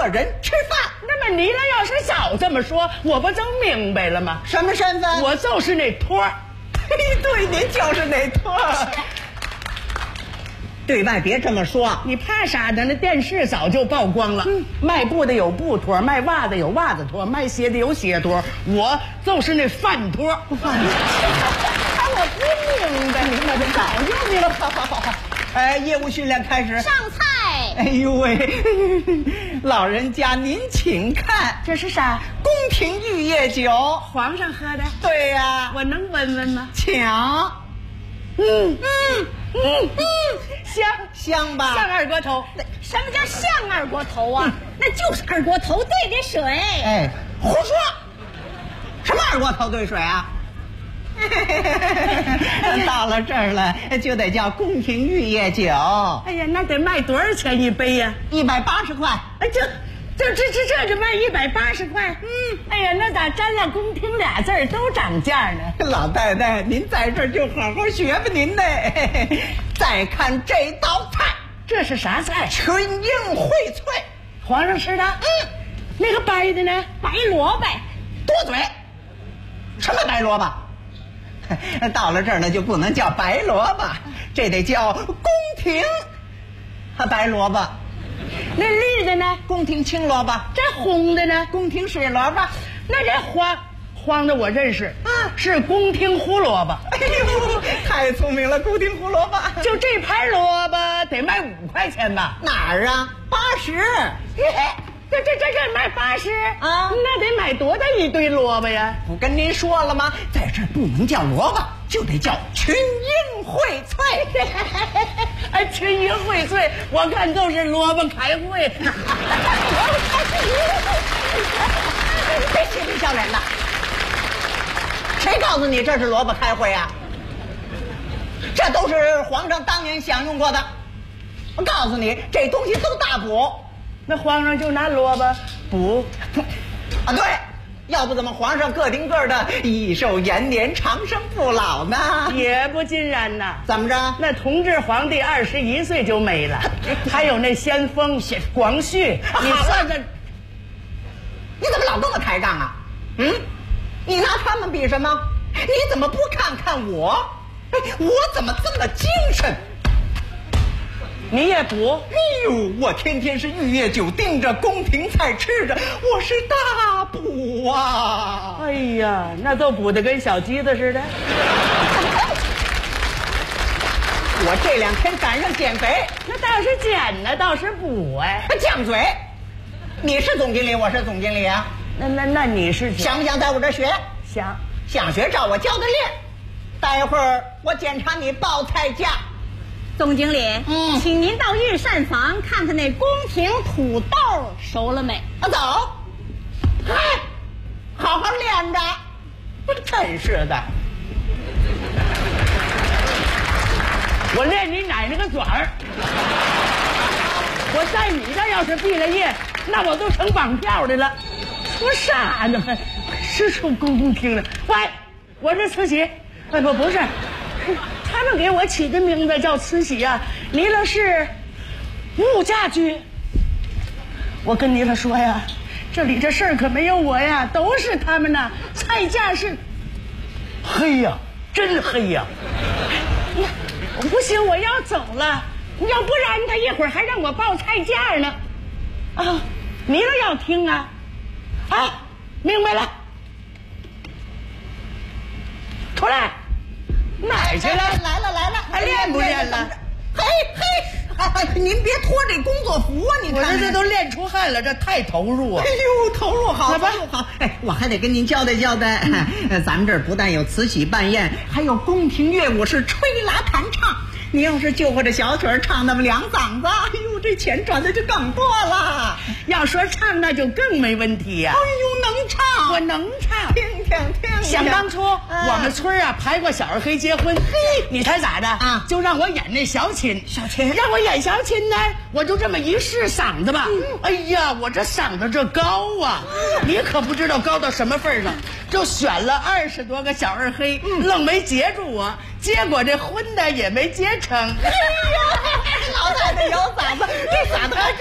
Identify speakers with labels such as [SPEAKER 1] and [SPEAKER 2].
[SPEAKER 1] 人吃饭。
[SPEAKER 2] 那么你要是早这么说，我不就明白了吗？
[SPEAKER 1] 什么身份？
[SPEAKER 2] 我就是那托儿。
[SPEAKER 1] 对，您就是那托儿。对外别这么说，
[SPEAKER 2] 你怕啥呢？那电视早就曝光了。卖布的有布托，卖袜子有袜子托，卖鞋的有鞋托，我就是那饭托。饭托。我不明白，我这早就明白。
[SPEAKER 1] 好，业务训练开始。
[SPEAKER 3] 上菜。
[SPEAKER 1] 哎呦喂，老人家您请看，
[SPEAKER 2] 这是啥？
[SPEAKER 1] 宫廷玉液酒，
[SPEAKER 2] 皇上喝的。
[SPEAKER 1] 对呀，
[SPEAKER 2] 我能闻闻吗？
[SPEAKER 1] 请。香吧？
[SPEAKER 2] 像二锅头。
[SPEAKER 3] 什么叫像二锅头啊？那就是二锅头兑的水。
[SPEAKER 1] 哎，胡说！什么二锅头兑水啊？到了这儿了，就得叫宫廷玉液酒。
[SPEAKER 2] 哎呀，那得卖多少钱一杯呀
[SPEAKER 1] ？180块。
[SPEAKER 2] 哎，这卖180块。哎呀，那咋沾了宫廷俩字都涨价呢？
[SPEAKER 1] 老太太，您在这儿就好好学吧您呢。再看这道菜，
[SPEAKER 2] 这是啥菜？
[SPEAKER 1] 群英荟萃，
[SPEAKER 2] 皇上吃的。那个白的呢？
[SPEAKER 3] 白萝卜。
[SPEAKER 1] 多嘴！什么白萝卜？到了这儿呢，就不能叫白萝卜，这得叫宫廷白萝卜。
[SPEAKER 2] 那绿的呢？
[SPEAKER 1] 宫廷青萝卜。
[SPEAKER 2] 这红的呢？
[SPEAKER 1] 宫廷水萝卜。
[SPEAKER 2] 那这黄的我认识，是宫廷胡萝卜。
[SPEAKER 1] 哎呦，太聪明了，宫廷胡萝卜。
[SPEAKER 2] 就这盘萝卜得卖5块钱吧？
[SPEAKER 1] 哪儿啊？80。
[SPEAKER 2] 这卖80
[SPEAKER 1] 啊？
[SPEAKER 2] 那得买多大一堆萝卜呀？
[SPEAKER 1] 不跟您说了吗？在这儿不能叫萝卜，就得叫群英荟萃。
[SPEAKER 2] 哎，群英荟萃，我看都是萝卜开会。
[SPEAKER 1] 别嬉皮笑脸的，谁告诉你这是萝卜开会啊？这都是皇上当年享用过的。我告诉你，这东西都大补。
[SPEAKER 2] 那皇上就拿萝卜补
[SPEAKER 1] 啊？对，要不怎么皇上个顶个的益寿延年、长生不老呢？
[SPEAKER 2] 也不尽然呐。
[SPEAKER 1] 怎么着？
[SPEAKER 2] 那同治皇帝21岁就没了，还有那先锋广旭，你算算，
[SPEAKER 1] 你怎么老跟我抬杠啊？你拿他们比什么？你怎么不看看我？我怎么这么精神？
[SPEAKER 2] 你也补？
[SPEAKER 1] 哎呦，我天天是玉液酒盯着，宫廷菜吃着，我是大补啊！
[SPEAKER 2] 哎呀，那都补得跟小鸡子似的。
[SPEAKER 1] 我这2天赶上减肥，
[SPEAKER 2] 那倒是减呢，倒是补哎。
[SPEAKER 1] 犟嘴！你是总经理，我是总经理啊。
[SPEAKER 2] 那你是
[SPEAKER 1] 想不想在我这学？想学，照我教的练。待会儿我检查你报菜价。
[SPEAKER 3] 总经理，请您到御膳房看看那宫廷土豆熟了没？
[SPEAKER 1] 走。嗨，好好练着。真是的。
[SPEAKER 2] 我练你奶奶个爪儿！我在你这要是毕了业，那我都成绑票的了。说啥呢？还是出宫廷了？喂，我是慈禧。不是。他们给我起的名字叫慈禧啊，离了是物价局。我跟你了说呀，这里这事儿可没有我呀，都是他们呐。菜价是黑呀，真黑呀。不行，我要走了，要不然他一会儿还让我报菜价呢。啊，你了要听啊？啊，明白了。出来。哪儿去了？
[SPEAKER 1] 来了，
[SPEAKER 2] 还练不练了？
[SPEAKER 1] 嘿，您别脱这工作服啊！你看，
[SPEAKER 2] 我这都练出汗了，这太投入啊！
[SPEAKER 1] 哎呦，投入好，投入好。哎，我还得跟您交代交代，咱们这儿不但有慈禧办宴，还有宫廷乐舞是吹拉弹唱。你要是就会这小曲儿唱那么2嗓子，哎呦，这钱赚的就更多了。
[SPEAKER 2] 要说唱那就更没问题呀。
[SPEAKER 1] 哎呦，能唱，
[SPEAKER 2] 我能唱。
[SPEAKER 1] 听。
[SPEAKER 2] 想当初我们村啊排过小二黑结婚，你猜咋的
[SPEAKER 1] 啊？
[SPEAKER 2] 就让我演那小琴，让我演小琴呢，我就这么一试嗓子吧。哎呀，我这嗓子这高啊，你可不知道高到什么份上，就选了20多个小二黑，愣没接住我，结果这婚呢也没结成。
[SPEAKER 1] 哎呀，老太太有嗓子，这嗓子还